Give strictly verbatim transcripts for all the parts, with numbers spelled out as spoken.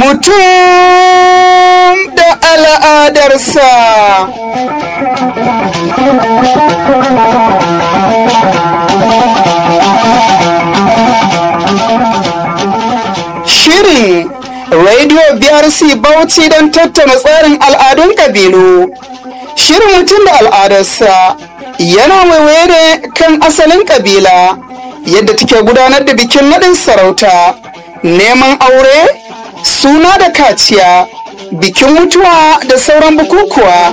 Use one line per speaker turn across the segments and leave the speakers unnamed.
mutum da al'adarsa. Shirin Radio B R C Bauchi don tattauna tsarin al'adun ƙabilu. Shirin mutum da al'adarsa yana waiwaye ne kan asalin ƙabila, yadda take gudanar da bikin naɗin sarauta, neman aure, suna da kaciya, bikin mutuwa da sauran bukukuwa.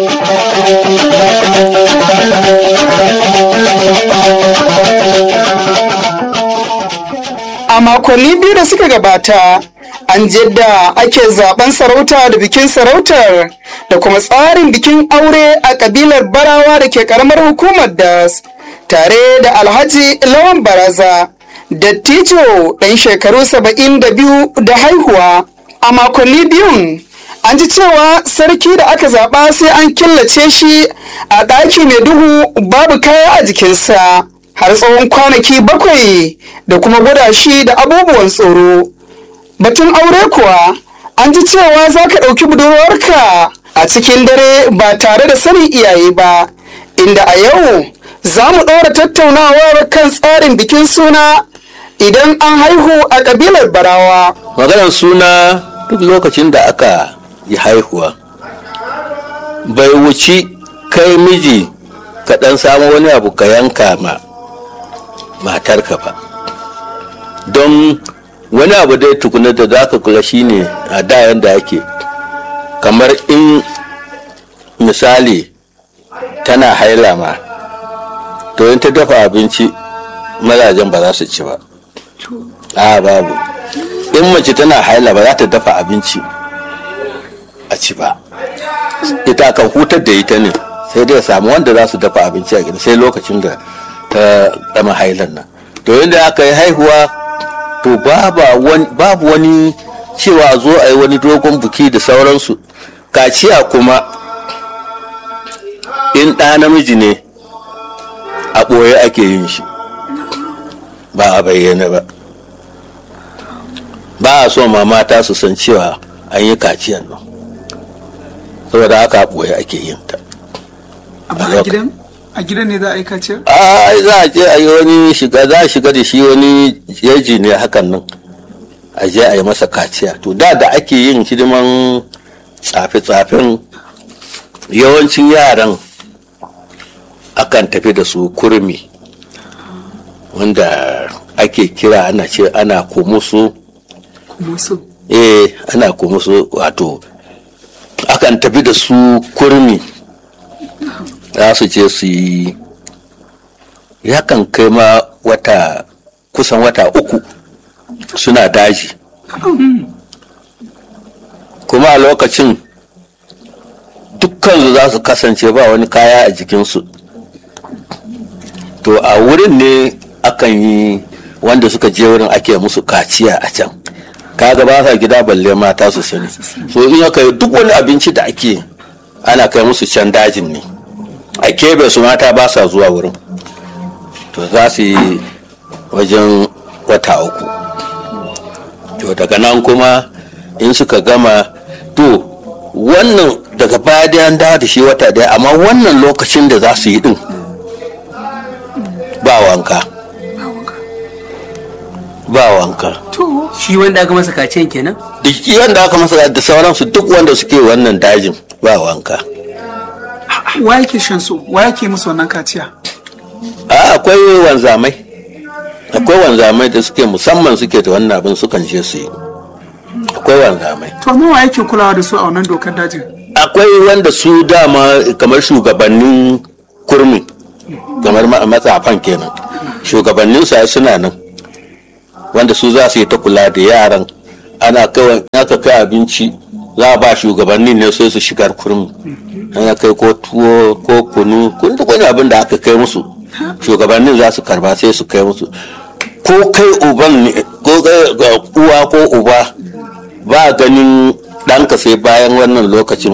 A makonni biyu da suka gabata, an jadda ake zaben sarauta da bikin sarautar da kuma tsarin bikin aure a kabilar Barawa da ke karamar hukumar Das, tare da Alhaji Lawan Baraza, dattijo ɗan shekaru saba'in da biyu da haihuwa. A makonni biyun an ji cewa sarki da aka zaɓa sai an killace shi a ɗaki mai duhu babu kaya a jikinsa har tsawon kwanaki bakwai da kuma gwada shi da abubuwan tsoro. Batun aure kuwa an ji cewa za ka ɗauki budurwarka a cikin dare ba tare da sanin iyaye ba, inda a yau za mu ɗora tattaunawar kan tsarin bikin suna idan an haihu a ƙabilar Barawa.
Maganar suna duk lokacin da aka yi haihuwa bai wuci kai miji ka ɗan samu wani abu ka yanka ma matarka ba, don wani abu dai tukuna da za ka kula shine a da yanda ake, kamar in misali tana haila ma, to in ta dafa abinci mazajen ba za su ci ba. A babu, in mace tana haila ba za ta dafa abinci a ci ba, ita kan hutar da ita ne, sai dai samu wanda za su dafa abinci a gida sai lokacin da ta dama hailan nan. To yadda aka yi haihuwa, to babu wani cewa zo a yi wani dogon buki da sauransu. Kaciya kuma in ɗa namiji ne a ɓoye ake yin shi, ba a bayyana ba. Ba a so ma mata su san cewa an yi kaciyan nan, saboda haka a ɓoye ake yin ta.
Amma a gidan a gidan ne za a yi kaciyar?
A za a je a yi wani shiga, za a shiga da shi wani yaji ne hakan nan, a je a yi masa kaciya. To da da ake yin hidiman tsafe-tsafen, yawancin yaran akan tafi da su kurmi, wanda ake kira ana ce ana kumusu.
Kumusu?
Eh, ana kumusu, wato akan tafi da su kurmi, za su je su yi, yakan kai ma wata kusan wata uku suna daji, kuma a lokacin dukkansu za su kasance ba wani kaya a jikinsu. To a wurin ne akan yi, wanda suka je wurin ake musu kaciya a can, kaga ba sa gida balle mata su sani. So in aka yi duk wani abinci da ake ana kai musu can dajin ne, a kebe su mata ba sa zuwa wurin. To za su yi wajen wata uku. To daga nan kuma in suka gama, to wannan daga baya da an dawo da shi wata daya, amma wannan lokacin da za su yi din ba wanka, ba wanka.
To
shi wanda aka masa kaciyan kenan?
Duk wanda aka masa da sauransu, duk wanda suke wannan dajin ba wanka.
wa yake shan su, wa yake musu wannan kaciya?
A akwai wanzamai, akwai wanzamai da suke musamman suke da wannan abin sukan je su yi. Akwai wanzamai.
To amma wa yake kulawa da su a wannan dokar dajin?
Akwai wanda su dama kamar shugabannin kurmi, kamar matsafan kenan, shugabannin su suna nan, wanda su za su yi ta kula da yaran. Ana kawai aka kai abinci za a ba shugabannin ne sai su shigar kurmi, ana kai ko tuwo ko kunu, kun duk wani abin da aka kai musu shugabannin za su karba sai su kai musu. Ko kai uban ne, ko uwa ko uba ba ganin ɗanka sai bayan wannan lokacin